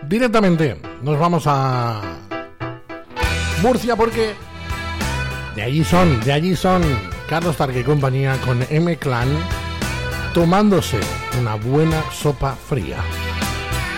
Directamente nos vamos a Murcia porque de allí son Carlos Tarque y compañía con M-Clan tomándose una buena sopa fría.